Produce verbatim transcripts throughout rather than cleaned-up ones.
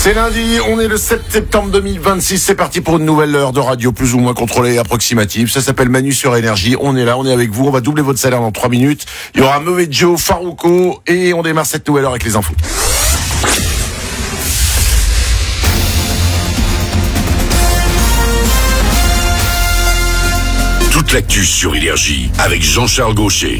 C'est lundi, on est le sept septembre deux mille vingt-six, c'est parti pour une nouvelle heure de radio plus ou moins contrôlée et approximative. Ça s'appelle Manu sur Énergie, on est là, on est avec vous, on va doubler votre salaire dans trois minutes. Il y aura Mauvais Joe, Farouko et on démarre cette nouvelle heure avec les infos. Toute l'actu sur Énergie avec Jean-Charles Gaucher.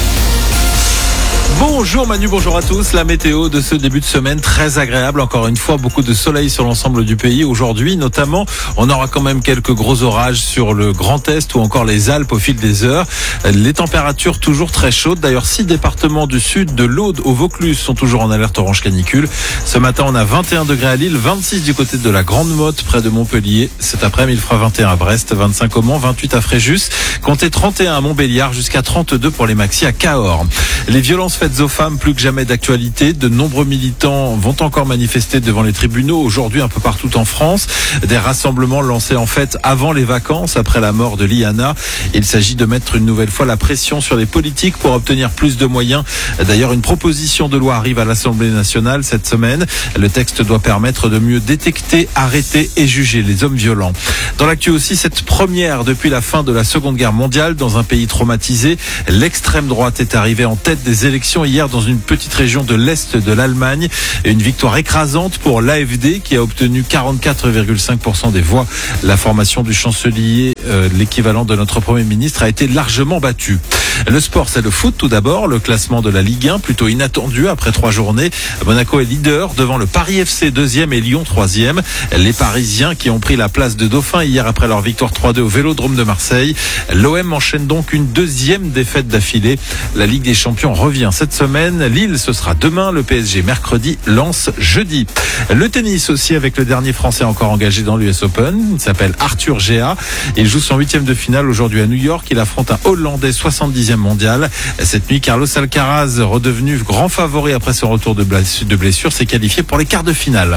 Bonjour Manu, bonjour à tous. La météo de ce début de semaine très agréable. Encore une fois, beaucoup de soleil sur l'ensemble du pays. Aujourd'hui, notamment, on aura quand même quelques gros orages sur le Grand Est ou encore les Alpes au fil des heures. Les températures toujours très chaudes. D'ailleurs, six départements du sud, de l'Aude au Vaucluse, sont toujours en alerte orange canicule. Ce matin, on a vingt et un degrés à Lille, vingt-six du côté de la Grande Motte, près de Montpellier. Cet après-midi, il fera vingt et un à Brest, vingt-cinq au Mans, vingt-huit à Fréjus. Comptez trente et un à Montbéliard, jusqu'à trente-deux pour les maxis à Cahors. Les violences faites aux femmes, plus que jamais d'actualité. De nombreux militants vont encore manifester devant les tribunaux aujourd'hui un peu partout en France. Des rassemblements lancés en fait avant les vacances, après la mort de Liana. Il s'agit de mettre une nouvelle fois la pression sur les politiques pour obtenir plus de moyens. D'ailleurs, une proposition de loi arrive à l'Assemblée nationale cette semaine. Le texte doit permettre de mieux détecter, arrêter et juger les hommes violents. Dans l'actu aussi, cette première depuis la fin de la Seconde Guerre mondiale dans un pays traumatisé. L'extrême droite est arrivée en tête des élections hier dans une petite région de l'Est de l'Allemagne. Une victoire écrasante pour l'A F D qui a obtenu quarante-quatre virgule cinq pour cent des voix. La formation du chancelier, euh, l'équivalent de notre Premier ministre, a été largement battue. Le sport, c'est le foot tout d'abord. Le classement de la Ligue un, plutôt inattendu après trois journées. Monaco est leader devant le Paris F C deuxième et Lyon troisième. Les Parisiens qui ont pris la place de Dauphin hier après leur victoire trois deux au Vélodrome de Marseille. L'O M enchaîne donc une deuxième défaite d'affilée. La Ligue des Champions revient cette semaine. Lille, ce sera demain. Le P S G mercredi. Lens jeudi. Le tennis aussi avec le dernier Français encore engagé dans l'U S Open. Il s'appelle Arthur Géa. Il joue son huitième de finale aujourd'hui à New York. Il affronte un Hollandais soixante-dixième mondial. Cette nuit, Carlos Alcaraz, redevenu grand favori après son retour de blessure, s'est qualifié pour les quarts de finale.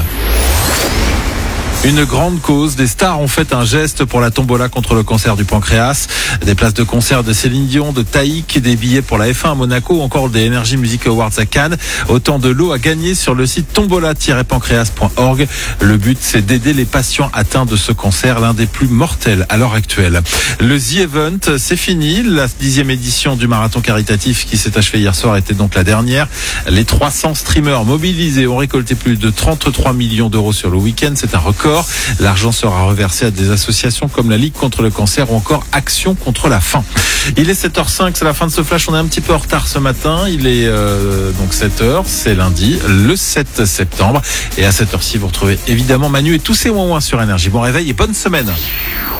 Une grande cause. Des stars ont fait un geste pour la tombola contre le cancer du pancréas. Des places de concert de Céline Dion, de Taïk, des billets pour la F un à Monaco ou encore des Energy Music Awards à Cannes. Autant de lots à gagner sur le site tombola tiret pancréas point org. Le but, c'est d'aider les patients atteints de ce cancer, l'un des plus mortels à l'heure actuelle. Le The Event, c'est fini. La dixième édition du marathon caritatif qui s'est achevé hier soir était donc la dernière. Les trois cents streamers mobilisés ont récolté plus de trente-trois millions d'euros sur le week-end. C'est un record. L'argent sera reversé à des associations comme la Ligue contre le cancer ou encore Action contre la faim. Il est sept heures cinq, c'est la fin de ce flash. On est un petit peu en retard ce matin. Il est euh, donc sept heures, c'est lundi, le sept septembre. Et à cette heure-ci, vous retrouvez évidemment Manu et tous ses ouin-ouin sur Énergie. Bon réveil et bonne semaine.